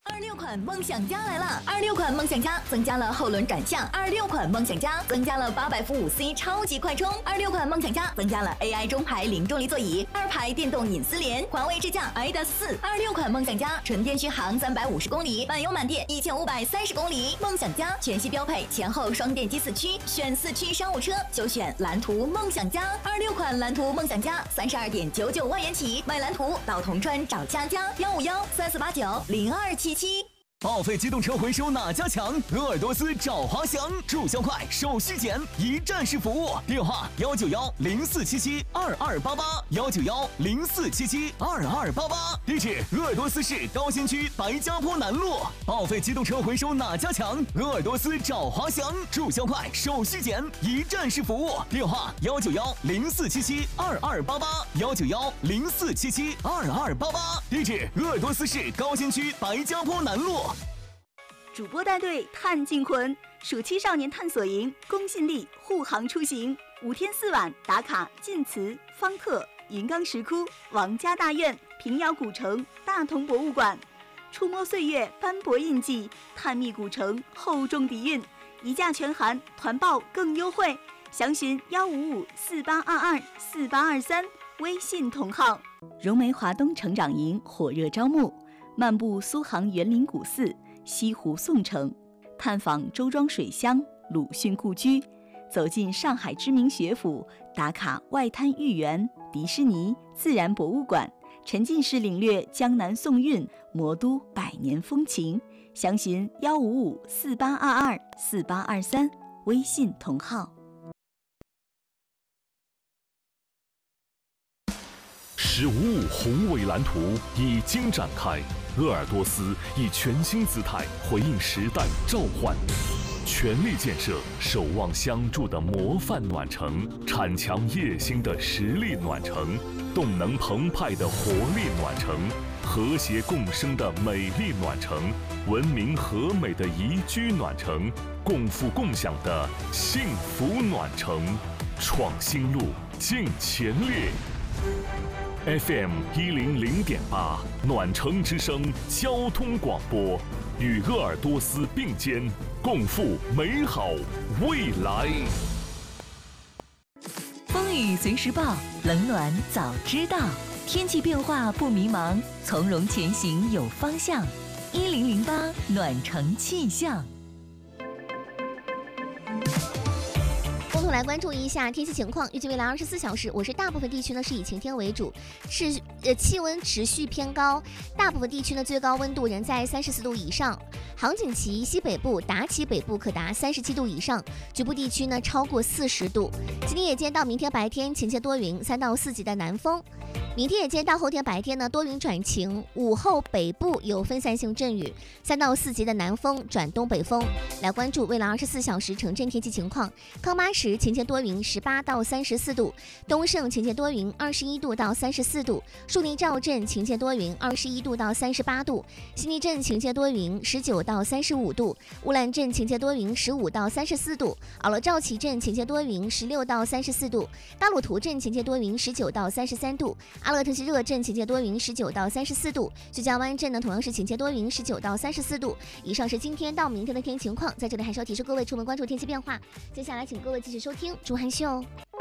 26款梦想家来了！26款梦想家增加了后轮转向，26款梦想家增加了800伏5C 超级快充，26款梦想家增加了 AI 中排零重力座椅，2排电动隐私联，环卫智驾 ADAS 4。26款梦想家纯电续航350公里，满油满电1530公里。梦想家全系标配前后双电机4驱，选4驱商务车就选蓝图梦想家。26款蓝图梦想家32.99万元起，买蓝图到铜川找佳佳15134890277。 报废机动车回收哪家强？鄂尔多斯找华翔，注销快，手续简，一站式服务。电话19104772288，19104772288。地址鄂尔多斯市高新区白家坡南路。报废机动车回收哪家强？鄂尔多斯找华翔，注销快，手续简，一站式服务。电话19104772288，19104772288。地址鄂尔多斯市高新区白家坡南路。 主播带队探靖魂，暑期少年探索营，公信力护航出行，5天4晚打卡晋祠、方特、云冈石窟、王家大院、平遥古城、大同博物馆，触摸岁月斑驳印记，探秘古城厚重底蕴，一价全含，团报更优惠，详询15548224823，微信同号。融媒华东成长营火热招募，漫步苏杭园林古寺、西湖宋城，探访周庄水乡、鲁迅故居，走进上海知名学府，打卡外滩豫园、迪士尼、自然博物馆，沉浸式领略江南宋韵、魔都百年风情。详询15548224823，微信同号。 15宏伟蓝图已经展开，鄂尔多斯以全新姿态回应时代召唤，全力建设守望相助的模范暖城，产强业兴的实力暖城，动能澎湃的活力暖城，和谐共生的美丽暖城，文明和美的宜居暖城，共富共享的幸福暖城。创新路，进前列。FM 100.8暖城之声交通广播，与鄂尔多斯并肩，共赴美好未来。 风雨随时报，冷暖早知道，天气变化不迷茫，从容前行有方向。1008暖城气象。 来关注一下天气情况，预计未来24小时，我市大部分地区呢是以晴天为主，气温持续偏高，大部分地区呢最高温度仍在34度以上，杭锦旗西北部、达旗北部可达37度以上，局部地区呢超过40度。今天夜间到明天白天晴间多云，3到4级的南风。明天夜间到后天白天呢多云转晴，午后北部有分散性阵雨，3到4级的南风转东北风。来关注未来24小时城镇天气情况，康巴什晴间多云18到34度，东胜晴间多云21度到34度，树林赵镇晴间多云21度到38度，悉尼镇晴间多云19到35度，乌兰镇晴间多云15到34度，敖勒赵旗镇晴间多云16到34度，大鲁图镇晴间多云19到33度，阿勒特西热镇晴间多云19到34度，徐家湾镇呢同样是晴间多云19到34度。以上是今天到明天的天气情况，在这里还是要提示各位出门关注天气变化。接下来请各位继续收听珠海秀。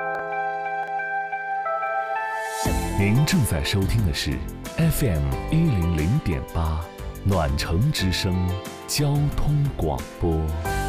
您正在收听的是 FM 100.8暖城之声交通广播。